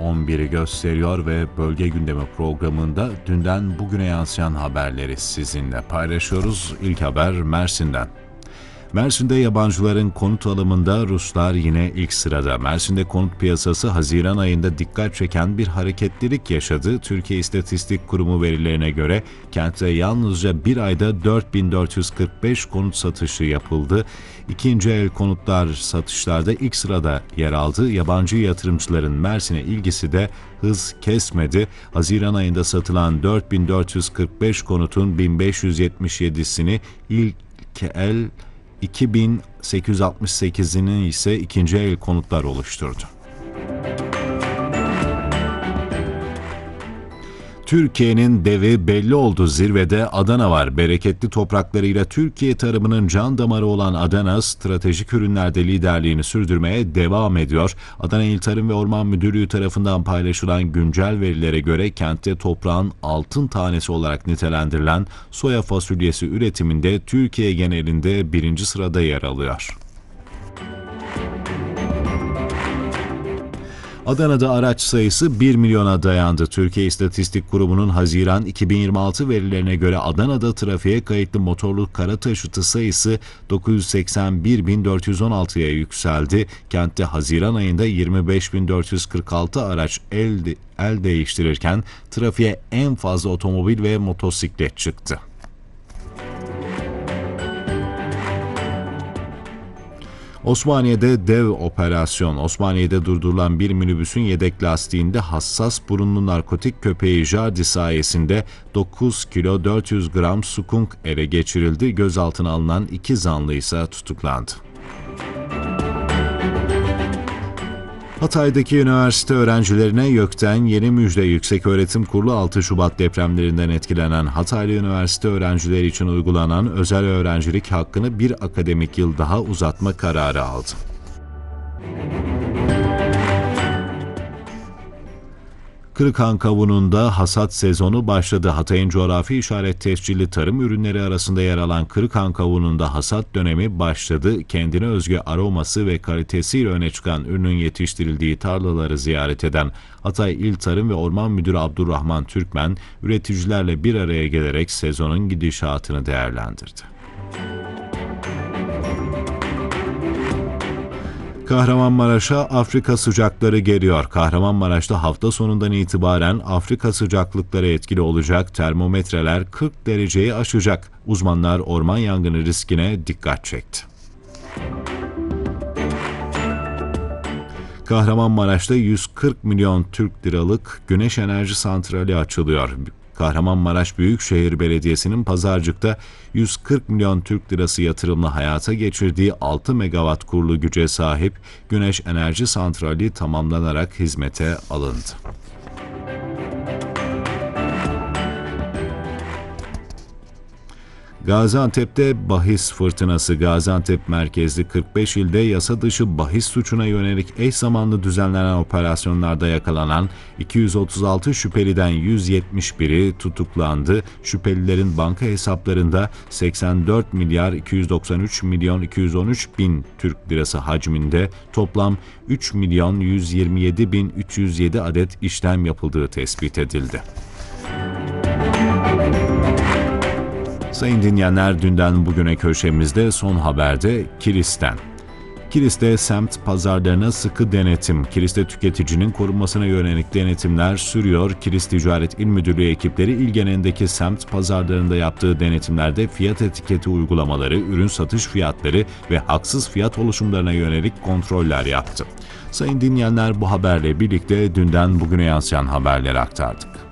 11'i gösteriyor ve Bölge Gündemi programında dünden bugüne yansıyan haberleri sizinle paylaşıyoruz. İlk haber Mersin'den. Mersin'de yabancıların konut alımında Ruslar yine ilk sırada. Mersin'de konut piyasası Haziran ayında dikkat çeken bir hareketlilik yaşadı. Türkiye İstatistik Kurumu verilerine göre kentte yalnızca bir ayda 4445 konut satışı yapıldı. İkinci el konutlar satışlarda ilk sırada yer aldı. Yabancı yatırımcıların Mersin'e ilgisi de hız kesmedi. Haziran ayında satılan 4445 konutun 1577'sini ilk el, 2868'inin ise ikinci el konutlar oluşturdu. Türkiye'nin devi belli oldu, zirvede Adana var. Bereketli topraklarıyla Türkiye tarımının can damarı olan Adana, stratejik ürünlerde liderliğini sürdürmeye devam ediyor. Adana İl Tarım ve Orman Müdürlüğü tarafından paylaşılan güncel verilere göre kentte toprağın altın tanesi olarak nitelendirilen soya fasulyesi üretiminde Türkiye genelinde birinci sırada yer alıyor. Adana'da araç sayısı 1 milyona dayandı. Türkiye İstatistik Kurumu'nun Haziran 2026 verilerine göre Adana'da trafiğe kayıtlı motorlu kara taşıtı sayısı 981.416'ya yükseldi. Kentte Haziran ayında 25.446 araç el değiştirirken trafiğe en fazla otomobil ve motosiklet çıktı. Osmaniye'de dev operasyon. Osmaniye'de durdurulan bir minibüsün yedek lastiğinde hassas burunlu narkotik köpeği Jardi sayesinde 9 kilo 400 gram skunk ele geçirildi. Gözaltına alınan 2 zanlı ise tutuklandı. Hatay'daki üniversite öğrencilerine YÖK'ten yeni müjde. Yükseköğretim Kurulu 6 Şubat depremlerinden etkilenen Hataylı üniversite öğrencileri için uygulanan özel öğrencilik hakkını bir akademik yıl daha uzatma kararı aldı. Kırıkhan kavununda hasat sezonu başladı. Hatay'ın coğrafi işaret tescilli tarım ürünleri arasında yer alan Kırıkhan kavununda hasat dönemi başladı. Kendine özgü aroması ve kalitesiyle öne çıkan ürünün yetiştirildiği tarlaları ziyaret eden Hatay İl Tarım ve Orman Müdürü Abdurrahman Türkmen, üreticilerle bir araya gelerek sezonun gidişatını değerlendirdi. Kahramanmaraş'a Afrika sıcakları geliyor. Kahramanmaraş'ta hafta sonundan itibaren Afrika sıcaklıkları etkili olacak. Termometreler 40 dereceyi aşacak. Uzmanlar orman yangını riskine dikkat çekti. Kahramanmaraş'ta 140 milyon Türk liralık güneş enerji santrali açılıyor. Kahramanmaraş Büyükşehir Belediyesi'nin Pazarcık'ta 140 milyon Türk lirası yatırımla hayata geçirdiği 6 megawatt kurulu güce sahip güneş enerji santrali tamamlanarak hizmete alındı. Gaziantep'te bahis fırtınası. Gaziantep merkezli 45 ilde yasa dışı bahis suçuna yönelik eş zamanlı düzenlenen operasyonlarda yakalanan 236 şüpheliden 171'i tutuklandı. Şüphelilerin banka hesaplarında 84 milyar 293 milyon 213 bin Türk lirası hacminde toplam 3 milyon 127 bin 307 adet işlem yapıldığı tespit edildi. Sayın dinleyenler, dünden bugüne köşemizde son haberde Kilis'ten. Kilis'te semt pazarlarına sıkı denetim. Kilis'te tüketicinin korunmasına yönelik denetimler sürüyor. Kilis Ticaret İl Müdürlüğü ekipleri il genelindeki semt pazarlarında yaptığı denetimlerde fiyat etiketi uygulamaları, ürün satış fiyatları ve haksız fiyat oluşumlarına yönelik kontroller yaptı. Sayın dinleyenler, bu haberle birlikte dünden bugüne yansıyan haberleri aktardık.